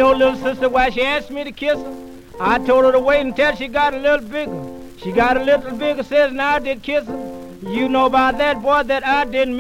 told little sister why she asked me to kiss her. I told her to wait until she got a little bigger. She got a little bigger, says, now I did kiss her. You know about that, boy, that I didn't